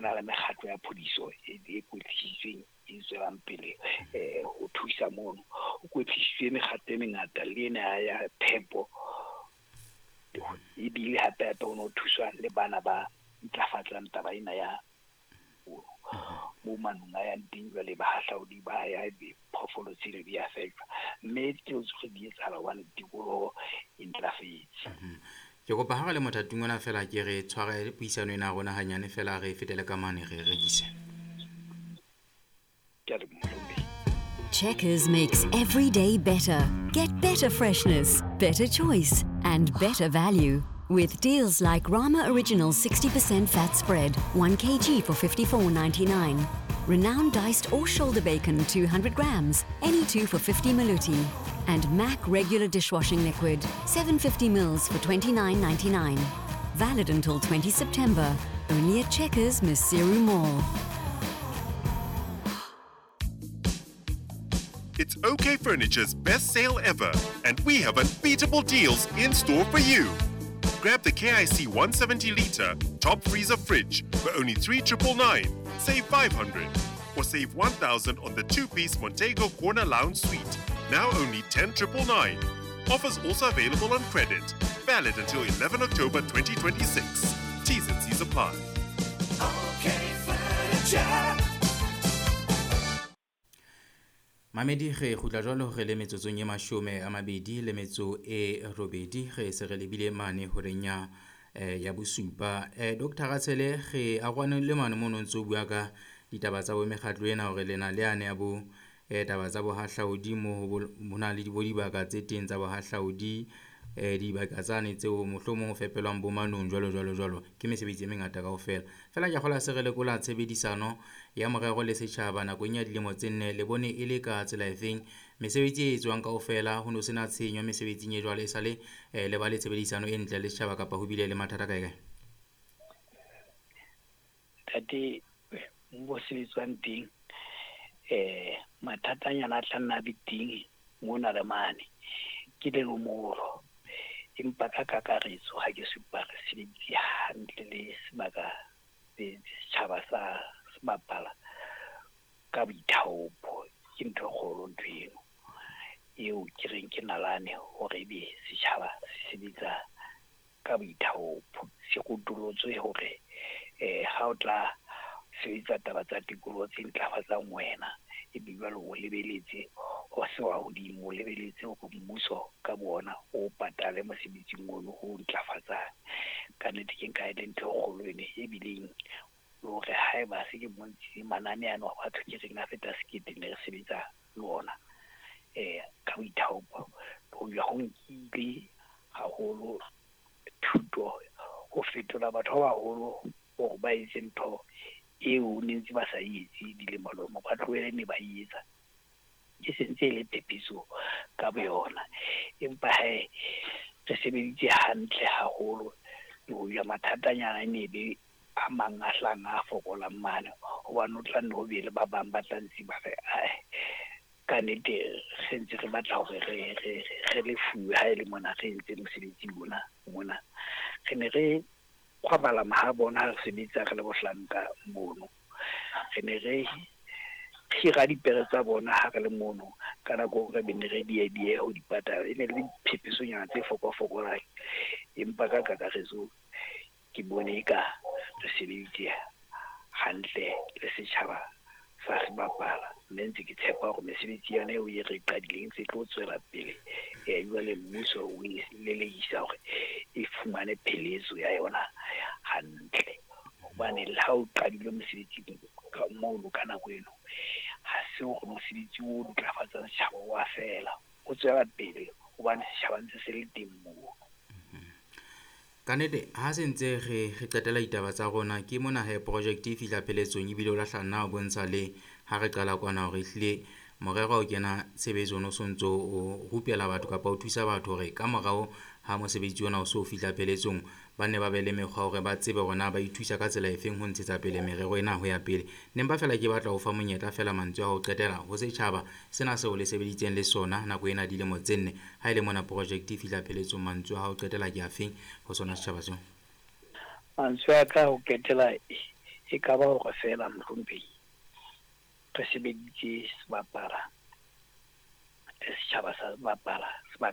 hona le mekgatlo ya phodiso e kwetlisitsweng e tswelang pele ho thusa mono o kwetlisitswe mekgatlo e mengata le ena ya phepo e bile hape ho thuswa le bana ba ntlafatsang taba ena ya mo manong a yang teng jwale bahahlaodi ba ya diphoofolo tseno di a fetwa mme tseo tsohle di etsahala hobane tikoloho e ntlafetse. Ke kopa ha re le mothating ona fela ke re tshware puisano ena rona hanyane fela re fetele ka mane re rekise. Checkers makes every day better. Get better freshness, better choice, and better value. With deals like Rama Original 60% fat spread, 1 kg for $54.99. Renowned diced or shoulder bacon 200 grams, any 2 for 50 maluti. And Mac regular dishwashing liquid, 750 mils for $29.99. Valid until 20 September, only at Checkers Masiru Mall. It's OK Furniture's best sale ever, and we have unbeatable deals in store for you. Grab the KIC 170-litre top freezer fridge for only $3,999. Save $500, or save $1,000 on the 2-piece Montego Corner Lounge Suite. Now only $10,999. Offers also available on credit. Valid until 11 October 2026. T's and C's apply. OK Furniture. Mamedi ge khutla jwalo re le metsotsong e 12 le metso e 8 ge se re lebile mane horenya ya bosupa Dr. Gatsele ge a gwana le mane mo ntse bua ka ditaba tsa bo mekgatlo ena hore lena le ane ya bo taba tsa bo hahlaodi mo bona le dibaka tse teng tsa bo hahlaodi dibaka tsane tseo mohlomong ho fepelwang bo manong jwalo ke mesebetsi e mengata kaofela fela ke gola se re lekola tshebedisano ya morero le setjhaba nakong ya dilemo tse 4 le bone e le ka tsela efeng mesebetsi e etswang kaofela ho no sena tshenyo mesebetsing e jwale sale le ba le tshebedisano e ntle le setjhaba kapa ho bile le mathata kae tati mo sebetswang teng mathatanyana a tlanna biting mona le mane ke le lomoro empa ka kakaretso ha ke supa re sebedisa hantle le sebaka se tshaba sa sebapala ka boithaopo ke ntho kgolo ntweng eo ke reng ke nalane hore be setjhaba se sebetsa ka boithaopo se kutolotswe hore ha o tla sebetsa taba tsa tikoloho tse ntlafatsang wena e bibalo o lebeletse o se wa hodimo o lebeletse ho mmuso ka bona o patale mosebetsing mono ho ntlafatsang ka nnete ke nka ile ntho kgolo ene e bileng hore haeba se ke montsi manane ano a batho ke reng a feta sekete ne re sebetsa le ona ka boithaopo ho ya ho nkile haholo thuto ho fetola batho ba haholo hore ba etse ntho eo ntse ba sa itse dilemolomo ba tloele ne ba itsa ke sentse le pepiso ka boyona empa he re sebeditse hantle haholo ho ya mathatanyana ne be a mangahlang a fokola mane hoba no tla no be le ba bang ba tlantsi ba re ai ka nete sentse re batla hore re le fuwe ha ile mona re ntse mosebetsi mona re ne re kwabala mahabona re sebetsa re le bohlanka mono re ne re khira dipere tsa bona ha re le mono kana go re bene re die ho dipatala ene le phepiso nyana tse fokola empa ka kakaretso ke bone ka re sebeditse hantle le setjhaba sa sebapala mme ntse ke tshepa hore mesebetsi yana eo e re qadileng tse tlo tswela pele jwale mmuso o le isa hore e fumane phelezo ya yona hantle hobane le ha o qadile mosebetsi ka mono ka nako eno ha se hore mosebetsi o ntlafatsa setjhaba wa fela o tswela pele hobane setjhaba ntse se le teng moo kanete ha se ntse re qetela ditaba tsa rona ke mona he project e fihla pheletsong e bile o lahlana o bontsha le ha re qala kwana hore hlile morero o kena tshebetso no sontso o rupela batho kapa o thusa batho hore ka morao ha mosebetsi ona o so fihla pheletsong ba ne ba be le mekgwa hore ba tsebe rona ba ithusa ka tsela efeng ho ntshetsa pele merero ena ho ya pele nempa fela ke batla ho fa monyetla fela mantswe ho qetela ho setjhaba sena se o le sebeditseng le sona nako ena dilemo tse 4 ha ile mona project e fihla pheletsong mantswe ha o qetela ke afeng ho sona setjhaba se mantswe ka ho qetela e ka ba hore fela mohlompheng re sebeditse sebapara setjhaba sa bapala